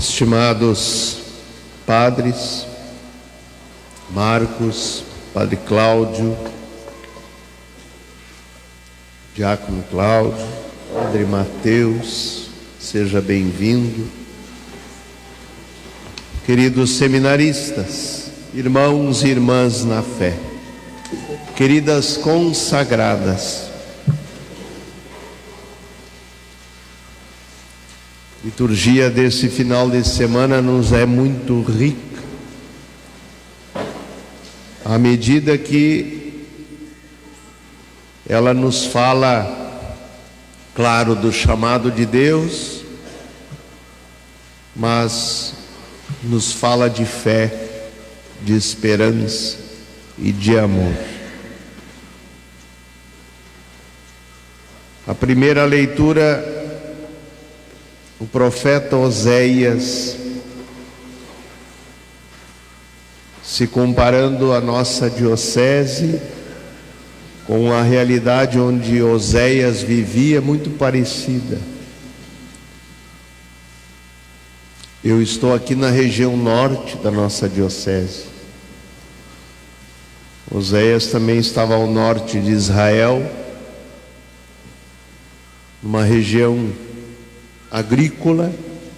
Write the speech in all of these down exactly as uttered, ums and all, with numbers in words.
Estimados padres, Marcos, Padre Cláudio, Diácono Cláudio, Padre Mateus, seja bem-vindo. Queridos seminaristas, irmãos e irmãs na fé, queridas consagradas, a liturgia desse final de semana nos é muito rica, à medida que ela nos fala, claro, do chamado de Deus, mas nos fala de fé, de esperança e de amor. A primeira leitura, o profeta Oséias, se comparando a nossa diocese com a realidade onde Oséias vivia, muito parecida. Eu estou aqui na região norte da nossa diocese. Oséias também estava ao norte de Israel, numa região agrícola,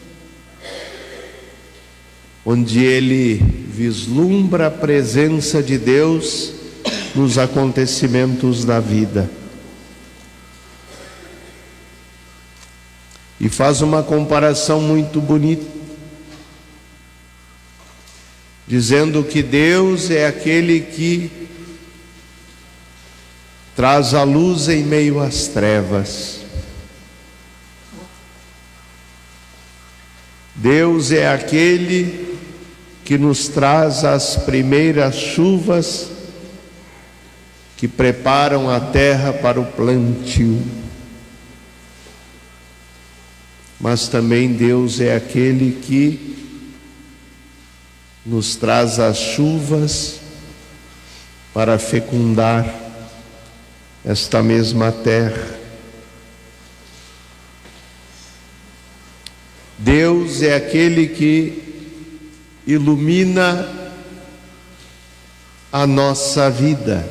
onde ele vislumbra a presença de Deus nos acontecimentos da vida. E faz uma comparação muito bonita, dizendo que Deus é aquele que traz a luz em meio às trevas. Deus é aquele que nos traz as primeiras chuvas que preparam a terra para o plantio. Mas também Deus é aquele que nos traz as chuvas para fecundar esta mesma terra. Deus é aquele que ilumina a nossa vida.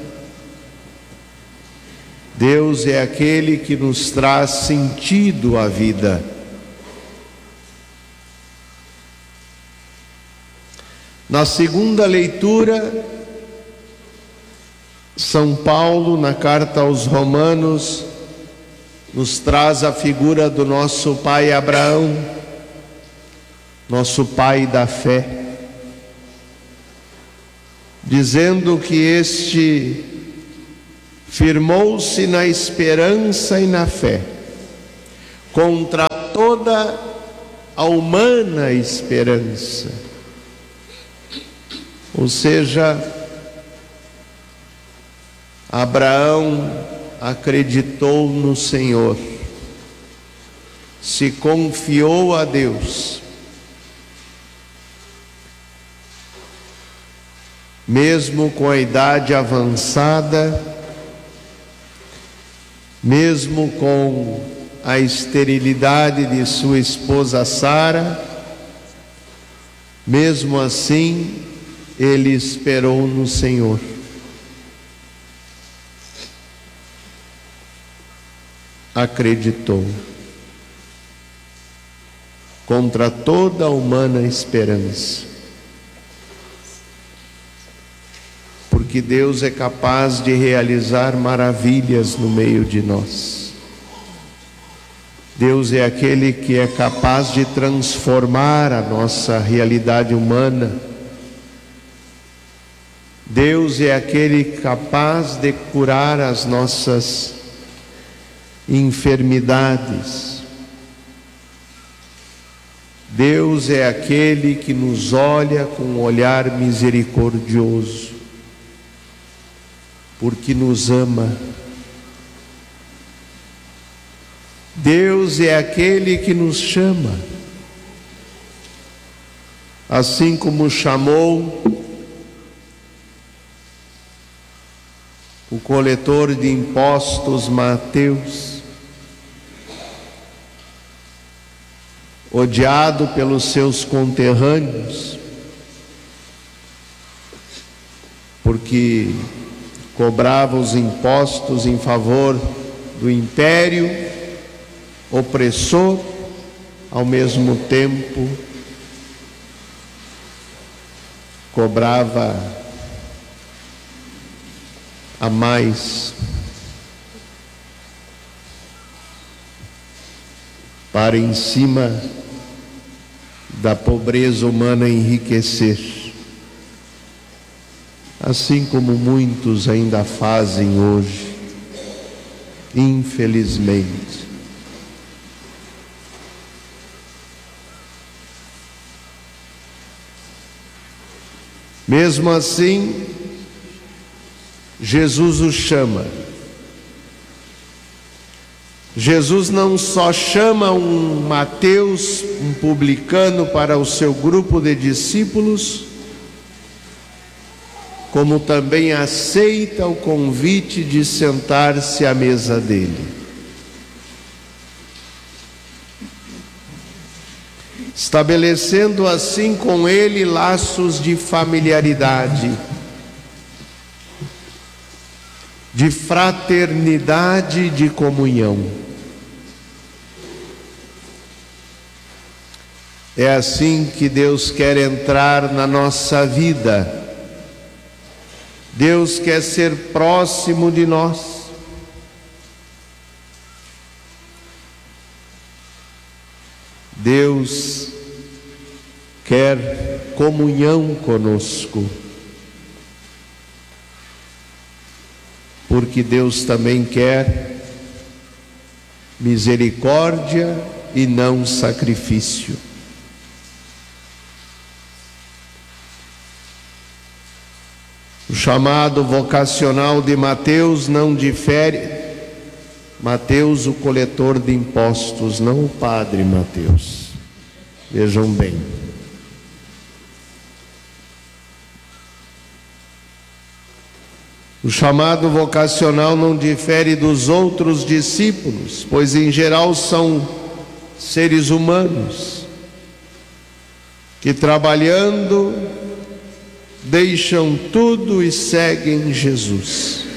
Deus é aquele que nos traz sentido à vida. Na segunda leitura, São Paulo, na carta aos Romanos, nos traz a figura do nosso pai Abraão, nosso pai da fé, dizendo que este firmou-se na esperança e na fé, contra toda a humana esperança. Ou seja, Abraão acreditou no Senhor, se confiou a Deus, mesmo com a idade avançada, mesmo com a esterilidade de sua esposa Sara, mesmo assim, ele esperou no Senhor. Acreditou, contra toda a humana esperança. Porque Deus é capaz de realizar maravilhas no meio de nós. Deus é aquele que é capaz de transformar a nossa realidade humana. Deus é aquele capaz de curar as nossas enfermidades. Deus é aquele que nos olha com um olhar misericordioso, porque nos ama. Deus é aquele que nos chama, assim como chamou o coletor de impostos Mateus, odiado pelos seus conterrâneos, porque cobrava os impostos em favor do império opressor, ao mesmo tempo cobrava a mais para, em cima da pobreza humana, enriquecer, assim como muitos ainda fazem hoje, infelizmente. Mesmo assim, Jesus o chama. Jesus não só chama um Mateus, um publicano, para o seu grupo de discípulos, como também aceita o convite de sentar-se à mesa dele. Estabelecendo assim com ele laços de familiaridade, de fraternidade, de comunhão. É assim que Deus quer entrar na nossa vida. Deus quer ser próximo de nós. Deus quer comunhão conosco, porque Deus também quer misericórdia e não sacrifício. O chamado vocacional de Mateus não difere. Mateus, o coletor de impostos, não o padre Mateus. Vejam bem. O chamado vocacional não difere dos outros discípulos, pois em geral são seres humanos que, trabalhando, deixam tudo e seguem Jesus.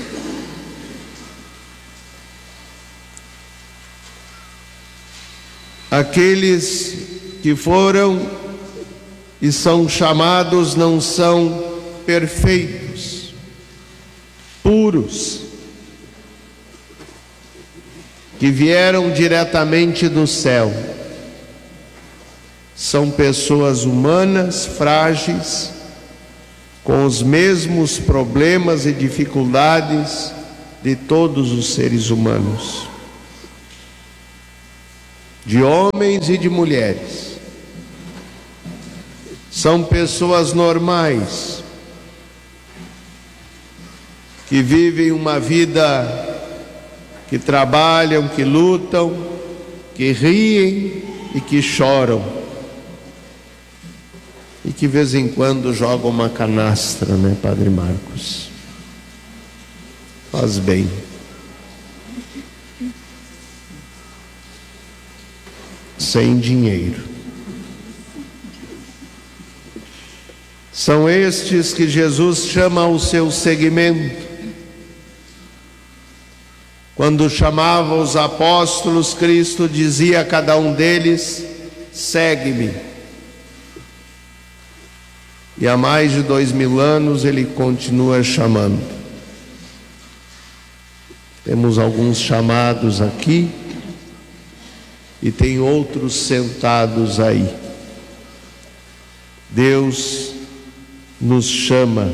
Aqueles que foram e são chamados não são perfeitos, puros, que vieram diretamente do céu. São pessoas humanas, frágeis, com os mesmos problemas e dificuldades de todos os seres humanos, de homens e de mulheres. São pessoas normais, que vivem uma vida, que trabalham, que lutam, que riem e que choram, e que de vez em quando jogam uma canastra, né, Padre Marcos? Faz bem. Sem dinheiro. São estes que Jesus chama ao seu seguimento. Quando chamava os apóstolos, Cristo dizia a cada um deles: segue-me. E há mais de dois mil anos ele continua chamando. Temos alguns chamados aqui e tem outros sentados aí. Deus nos chama.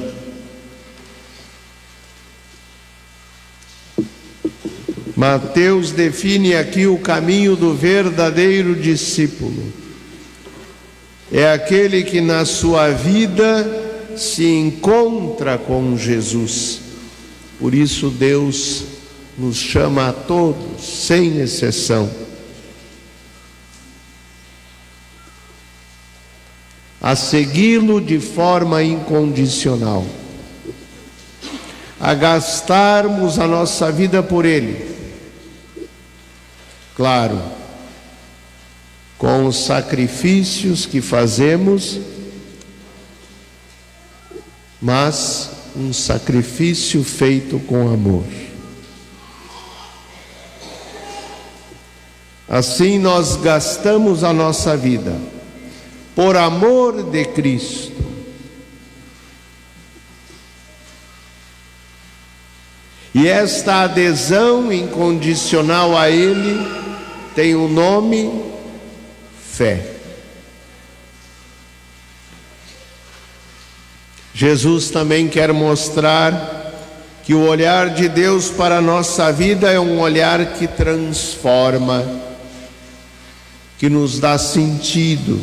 Mateus define aqui o caminho do verdadeiro discípulo. É aquele que na sua vida se encontra com Jesus. Por isso Deus nos chama a todos, sem exceção, a segui-lo de forma incondicional, a gastarmos a nossa vida por Ele. Claro, com os sacrifícios que fazemos, mas um sacrifício feito com amor. Assim nós gastamos a nossa vida por amor de Cristo. E esta adesão incondicional a Ele tem o nome fé. Jesus também quer mostrar que o olhar de Deus para a nossa vida é um olhar que transforma, que nos dá sentido.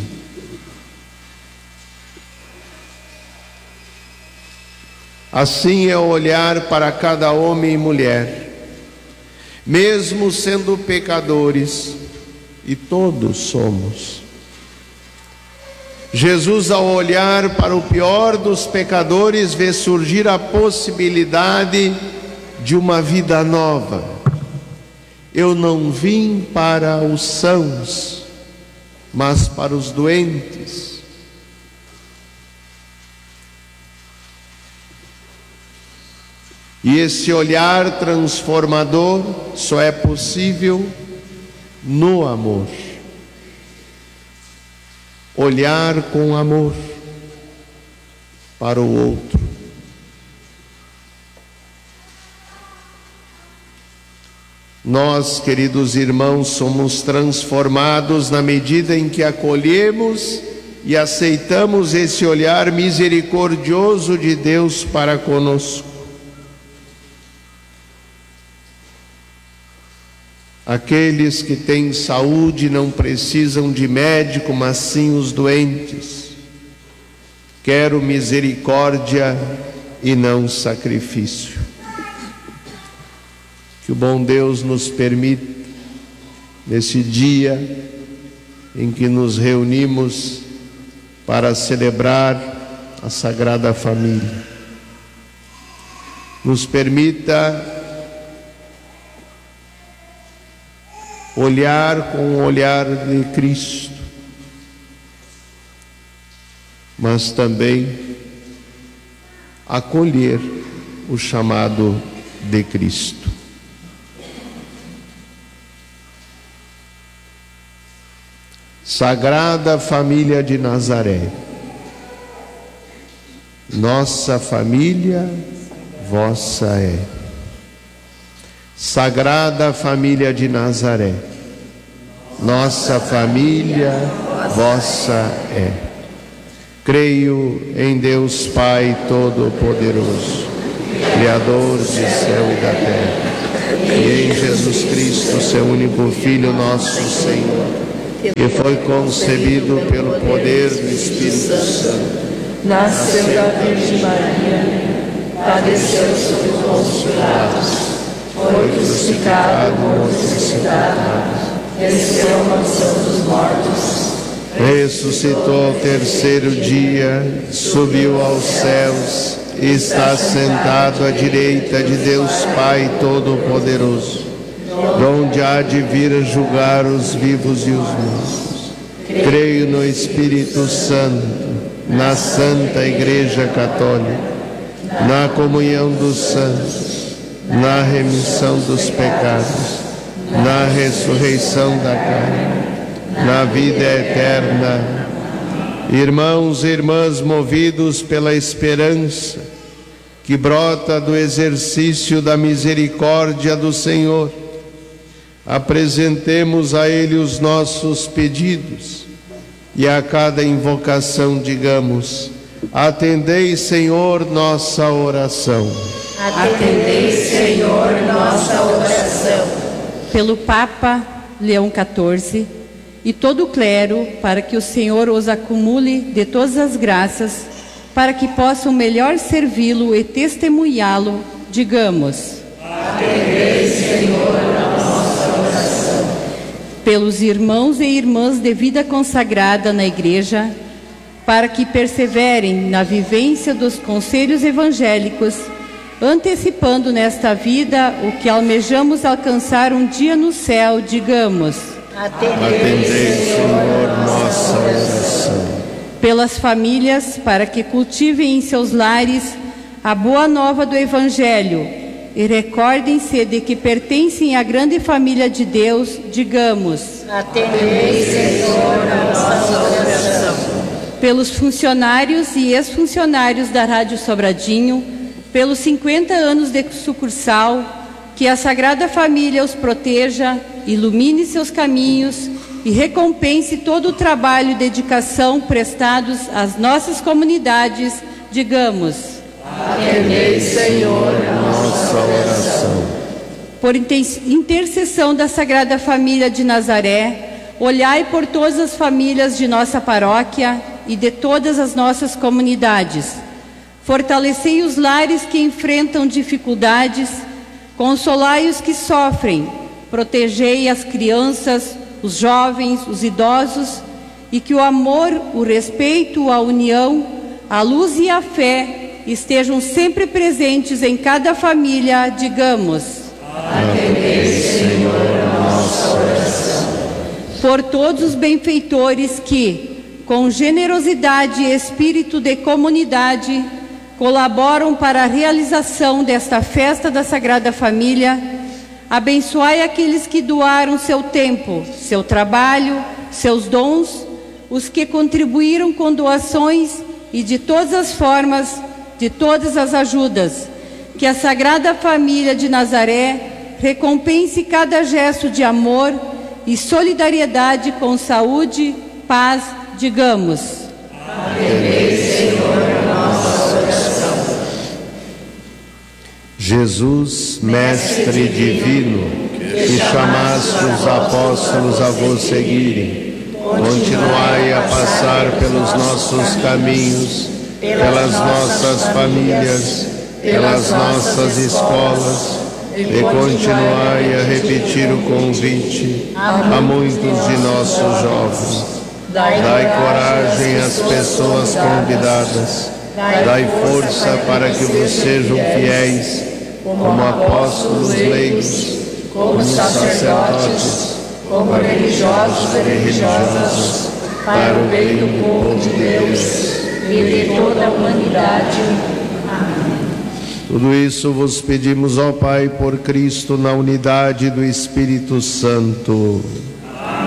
Assim é o olhar para cada homem e mulher, mesmo sendo pecadores, e todos somos. Jesus, ao olhar para o pior dos pecadores, vê surgir a possibilidade de uma vida nova. Eu não vim para os sãos, mas para os doentes. E esse olhar transformador só é possível no amor. Olhar com amor para o outro. Nós, queridos irmãos, somos transformados na medida em que acolhemos e aceitamos esse olhar misericordioso de Deus para conosco. Aqueles que têm saúde não precisam de médico, mas sim os doentes. Quero misericórdia e não sacrifício. Que o bom Deus nos permita, nesse dia em que nos reunimos para celebrar a Sagrada Família, nos permita olhar com o olhar de Cristo, mas também acolher o chamado de Cristo. Sagrada Família de Nazaré, nossa família vossa é. Sagrada Família de Nazaré, nossa família vossa é. Creio em Deus Pai Todo-Poderoso, Criador de céu e da terra, e em Jesus Cristo, seu único Filho, nosso Senhor, que foi concebido pelo poder do Espírito Santo, nasceu da Virgem Maria, padeceu sob Pôncio Pilatos, foi crucificado, morto e sepultado, desceu à mansão dos mortos, ressuscitou ao terceiro dia, subiu aos céus, e está sentado à direita de Deus Pai Todo-Poderoso, donde há de vir a julgar os vivos e os mortos. Creio no Espírito Santo, na Santa Igreja Católica, na comunhão dos santos, na remissão dos pecados, na ressurreição da carne, na vida eterna. Irmãos e irmãs, movidos pela esperança que brota do exercício da misericórdia do Senhor, apresentemos a Ele os nossos pedidos e a cada invocação digamos: atendei, Senhor, nossa oração. Atendei, Senhor, nossa oração. Pelo Papa Leão quatorze e todo o clero, para que o Senhor os acumule de todas as graças, para que possam melhor servi-lo e testemunhá-lo, digamos: atendei, Senhor, nossa oração. Pelos irmãos e irmãs de vida consagrada na Igreja, para que perseverem na vivência dos conselhos evangélicos, antecipando nesta vida o que almejamos alcançar um dia no céu, digamos: Atendei, Senhor, nossa oração. Pelas famílias, para que cultivem em seus lares a boa nova do Evangelho e recordem-se de que pertencem à grande família de Deus, digamos: Atendei, Senhor, a nossa oração. Pelos funcionários e ex-funcionários da Rádio Sobradinho, pelos cinquenta anos de sucursal, que a Sagrada Família os proteja, ilumine seus caminhos e recompense todo o trabalho e dedicação prestados às nossas comunidades, digamos: Atendei, Senhor, a nossa oração. Por intercessão da Sagrada Família de Nazaré, olhai por todas as famílias de nossa paróquia e de todas as nossas comunidades. Fortalecei os lares que enfrentam dificuldades, consolai os que sofrem, protegei as crianças, os jovens, os idosos, e que o amor, o respeito, a união, a luz e a fé estejam sempre presentes em cada família, digamos: Atendei, Senhor, a nossa oração. Por todos os benfeitores que, com generosidade e espírito de comunidade, colaboram para a realização desta festa da Sagrada Família, abençoai aqueles que doaram seu tempo, seu trabalho, seus dons, os que contribuíram com doações e de todas as formas, de todas as ajudas. Que a Sagrada Família de Nazaré recompense cada gesto de amor e solidariedade com saúde, paz, digamos: Atendei, Senhor, a nossa oração. Jesus, Mestre divino, que chamaste os apóstolos a vos seguirem, continuai a passar pelos nossos caminhos, pelas nossas famílias, pelas nossas escolas, e continuai a repetir o convite a muitos de nossos jovens. Dai coragem às pessoas convidadas, dai força para que vos sejam fiéis, como apóstolos leigos, como sacerdotes, como religiosos e religiosas, para o bem do povo de Deus e de toda a humanidade. Amém. Tudo isso vos pedimos, ó Pai, por Cristo, na unidade do Espírito Santo.